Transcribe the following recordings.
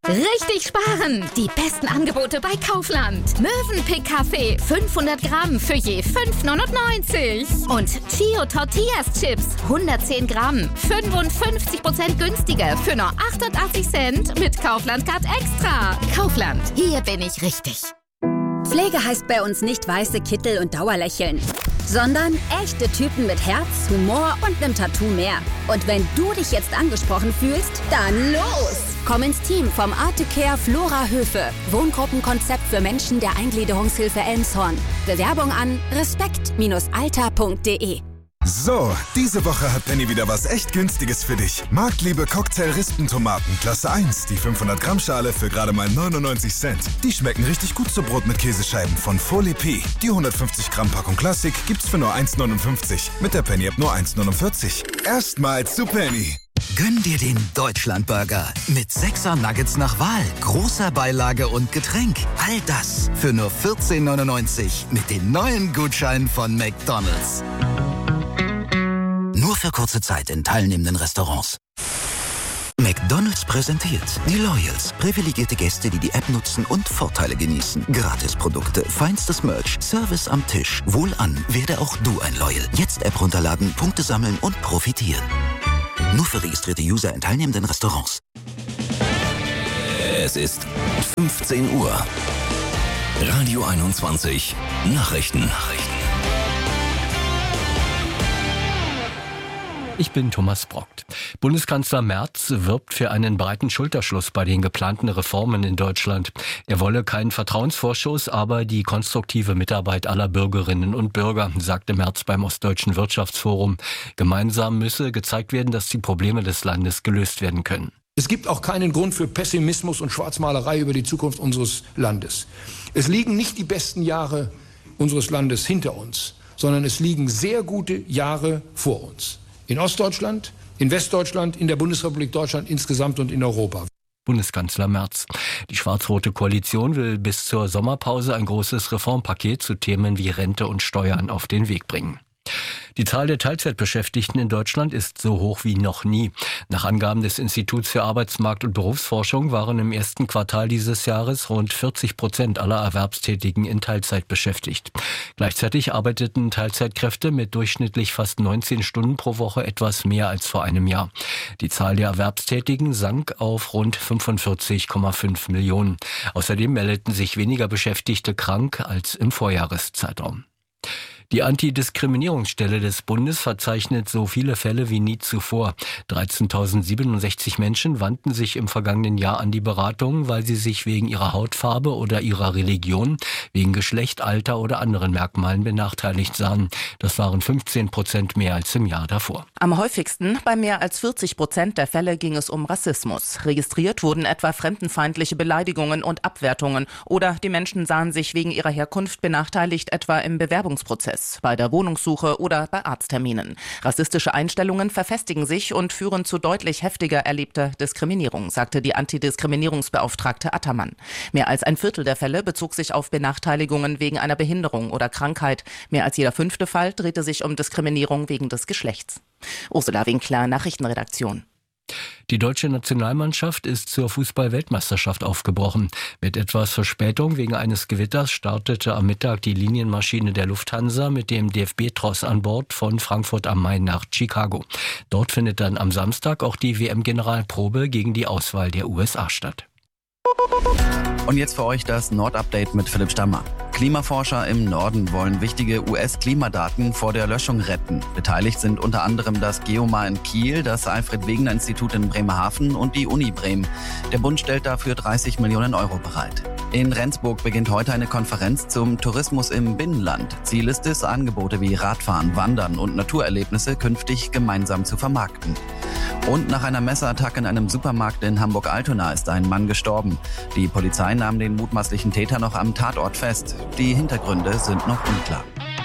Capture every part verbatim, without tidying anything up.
Richtig sparen! Die besten Angebote bei Kaufland. Mövenpick Kaffee fünfhundert Gramm für je fünf neunundneunzig. Und Chio Tortillas Chips hundertzehn Gramm, fünfundfünfzig Prozent günstiger für nur achtundachtzig Cent mit Kaufland Card Extra. Kaufland, hier bin ich richtig. Pflege heißt bei uns nicht weiße Kittel und Dauerlächeln, sondern echte Typen mit Herz, Humor und einem Tattoo mehr. Und wenn du dich jetzt angesprochen fühlst, dann los! Komm ins Team vom Artecare Flora Höfe. Wohngruppenkonzept für Menschen der Eingliederungshilfe Elmshorn. Bewerbung an respekt Alter punkt de. So, diese Woche hat Penny wieder was echt Günstiges für dich. Marktliebe Cocktail-Rispentomaten Klasse eins, die fünfhundert Gramm Schale für gerade mal neunundneunzig Cent. Die schmecken richtig gut zu Brot mit Käsescheiben von Folie P. Die hundertfünfzig Gramm Packung Klassik gibt's für nur eins neunundfünfzig. Mit der Penny-App nur eins neunundvierzig. Erstmals zu Penny. Gönn dir den Deutschlandburger mit sechser Nuggets nach Wahl, großer Beilage und Getränk. All das für nur vierzehn neunundneunzig mit den neuen Gutscheinen von McDonald's. Nur für kurze Zeit in teilnehmenden Restaurants. McDonald's präsentiert die Loyals. Privilegierte Gäste, die die App nutzen und Vorteile genießen. Gratisprodukte, feinstes Merch, Service am Tisch. Wohlan, werde auch du ein Loyal. Jetzt App runterladen, Punkte sammeln und profitieren. Nur für registrierte User in teilnehmenden Restaurants. Es ist fünfzehn Uhr. Radio einundzwanzig. Nachrichten. Nachrichten. Ich bin Thomas Brockt. Bundeskanzler Merz wirbt für einen breiten Schulterschluss bei den geplanten Reformen in Deutschland. Er wolle keinen Vertrauensvorschuss, aber die konstruktive Mitarbeit aller Bürgerinnen und Bürger, sagte Merz beim Ostdeutschen Wirtschaftsforum. Gemeinsam müsse gezeigt werden, dass die Probleme des Landes gelöst werden können. Es gibt auch keinen Grund für Pessimismus und Schwarzmalerei über die Zukunft unseres Landes. Es liegen nicht die besten Jahre unseres Landes hinter uns, sondern es liegen sehr gute Jahre vor uns. In Ostdeutschland, in Westdeutschland, in der Bundesrepublik Deutschland insgesamt und in Europa. Bundeskanzler Merz. Die schwarz-rote Koalition will bis zur Sommerpause ein großes Reformpaket zu Themen wie Rente und Steuern auf den Weg bringen. Die Zahl der Teilzeitbeschäftigten in Deutschland ist so hoch wie noch nie. Nach Angaben des Instituts für Arbeitsmarkt- und Berufsforschung waren im ersten Quartal dieses Jahres rund vierzig Prozent aller Erwerbstätigen in Teilzeit beschäftigt. Gleichzeitig arbeiteten Teilzeitkräfte mit durchschnittlich fast neunzehn Stunden pro Woche etwas mehr als vor einem Jahr. Die Zahl der Erwerbstätigen sank auf rund fünfundvierzig Komma fünf Millionen. Außerdem meldeten sich weniger Beschäftigte krank als im Vorjahreszeitraum. Die Antidiskriminierungsstelle des Bundes verzeichnet so viele Fälle wie nie zuvor. dreizehntausendsiebenundsechzig Menschen wandten sich im vergangenen Jahr an die Beratung, weil sie sich wegen ihrer Hautfarbe oder ihrer Religion, wegen Geschlecht, Alter oder anderen Merkmalen benachteiligt sahen. Das waren fünfzehn Prozent mehr als im Jahr davor. Am häufigsten, bei mehr als vierzig Prozent der Fälle, ging es um Rassismus. Registriert wurden etwa fremdenfeindliche Beleidigungen und Abwertungen. Oder die Menschen sahen sich wegen ihrer Herkunft benachteiligt, etwa im Bewerbungsprozess, bei der Wohnungssuche oder bei Arztterminen. Rassistische Einstellungen verfestigen sich und führen zu deutlich heftiger erlebter Diskriminierung, sagte die Antidiskriminierungsbeauftragte Attermann. Mehr als ein Viertel der Fälle bezog sich auf Benachteiligungen wegen einer Behinderung oder Krankheit. Mehr als jeder fünfte Fall drehte sich um Diskriminierung wegen des Geschlechts. Ursula Winkler, Nachrichtenredaktion. Die deutsche Nationalmannschaft ist zur Fußball-Weltmeisterschaft aufgebrochen. Mit etwas Verspätung wegen eines Gewitters startete am Mittag die Linienmaschine der Lufthansa mit dem D F B-Tross an Bord von Frankfurt am Main nach Chicago. Dort findet dann am Samstag auch die W M-Generalprobe gegen die Auswahl der U S A statt. Und jetzt für euch das Nord-Update mit Philipp Stammer. Klimaforscher im Norden wollen wichtige U S-Klimadaten vor der Löschung retten. Beteiligt sind unter anderem das Geomar in Kiel, das Alfred-Wegener-Institut in Bremerhaven und die Uni Bremen. Der Bund stellt dafür dreißig Millionen Euro bereit. In Rendsburg beginnt heute eine Konferenz zum Tourismus im Binnenland. Ziel ist es, Angebote wie Radfahren, Wandern und Naturerlebnisse künftig gemeinsam zu vermarkten. Und nach einer Messerattacke in einem Supermarkt in Hamburg-Altona ist ein Mann gestorben. Die Polizei nahm den mutmaßlichen Täter noch am Tatort fest. Die Hintergründe sind noch unklar.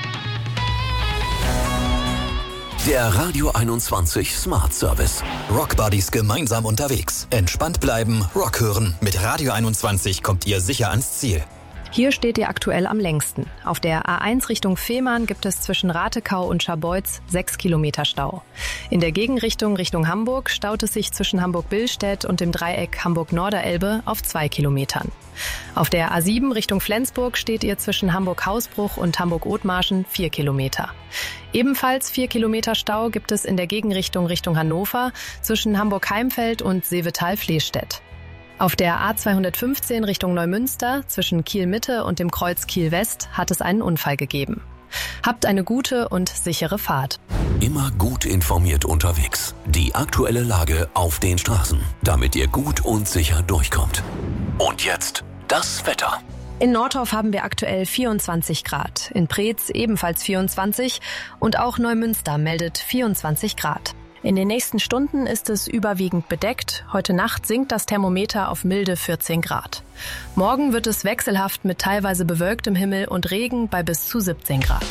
Der Radio einundzwanzig Smart Service. Rockbuddies gemeinsam unterwegs. Entspannt bleiben, Rock hören. Mit Radio einundzwanzig kommt ihr sicher ans Ziel. Hier steht ihr aktuell am längsten. Auf der A eins Richtung Fehmarn gibt es zwischen Ratekau und Scharbeutz sechs Kilometer Stau. In der Gegenrichtung Richtung Hamburg staut es sich zwischen Hamburg-Billstedt und dem Dreieck Hamburg-Norderelbe auf zwei Kilometern. Auf der A sieben Richtung Flensburg steht ihr zwischen Hamburg-Hausbruch und Hamburg-Othmarschen vier Kilometer. Ebenfalls vier Kilometer Stau gibt es in der Gegenrichtung Richtung Hannover zwischen Hamburg-Heimfeld und Seevetal-Flehstedt. Auf der A zweihundertfünfzehn Richtung Neumünster zwischen Kiel-Mitte und dem Kreuz Kiel-West hat es einen Unfall gegeben. Habt eine gute und sichere Fahrt. Immer gut informiert unterwegs. Die aktuelle Lage auf den Straßen, damit ihr gut und sicher durchkommt. Und jetzt das Wetter. In Nordorf haben wir aktuell vierundzwanzig Grad, in Preetz ebenfalls vierundzwanzig und auch Neumünster meldet vierundzwanzig Grad. In den nächsten Stunden ist es überwiegend bedeckt. Heute Nacht sinkt das Thermometer auf milde vierzehn Grad. Morgen wird es wechselhaft mit teilweise bewölktem Himmel und Regen bei bis zu siebzehn Grad.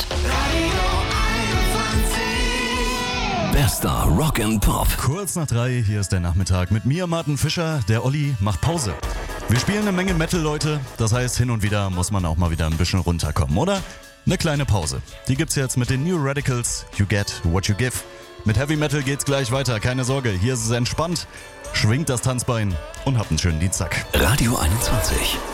Bester Rock and Pop. Kurz nach drei, hier ist der Nachmittag mit mir, Martin Fischer. Der Olli macht Pause. Wir spielen eine Menge Metal, Leute. Das heißt, hin und wieder muss man auch mal wieder ein bisschen runterkommen, oder? Eine kleine Pause. Die gibt's jetzt mit den New Radicals. You get what you give. Mit Heavy Metal geht's gleich weiter, keine Sorge, hier ist es entspannt. Schwingt das Tanzbein und habt einen schönen Dienstag. Radio einundzwanzig.